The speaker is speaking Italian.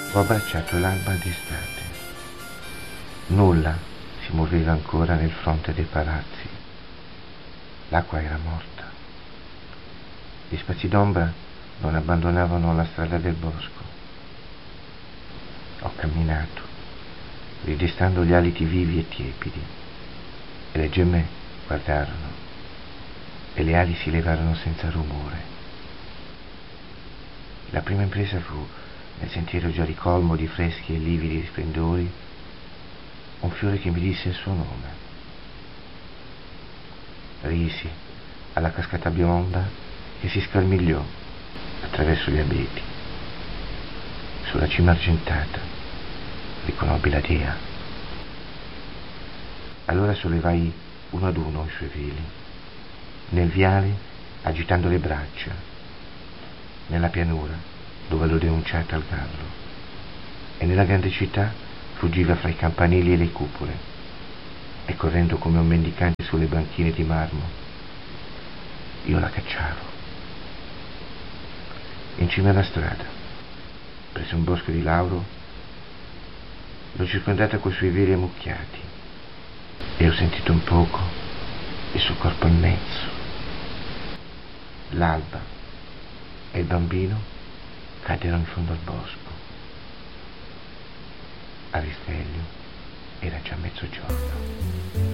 Ho abbracciato l'alba d'estate. Nulla si muoveva ancora nel fronte dei palazzi. L'acqua era morta. Gli spazi d'ombra non abbandonavano la strada del bosco. Ho camminato, ridestando gli aliti vivi e tiepidi, e le gemme guardarono, e le ali si levarono senza rumore. La prima impresa fu, nel sentiero già ricolmo di freschi e lividi splendori, un fiore che mi disse il suo nome. Risi alla cascata bionda che si scarmigliò attraverso gli abeti. Sulla cima argentata riconobbi la dea. Allora sollevai uno ad uno i suoi veli, nel viale agitando le braccia, nella pianura dove l'ho denunciata al gallo, e nella grande città fuggiva fra i campanili e le cupole, e correndo come un mendicante sulle banchine di marmo, io la cacciavo. In cima alla strada, presso un bosco di lauro, l'ho circondata coi suoi veli ammucchiati, e ho sentito un poco il suo corpo immenso. L'alba e il bambino caddero in fondo al bosco. Al risveglio era già mezzogiorno.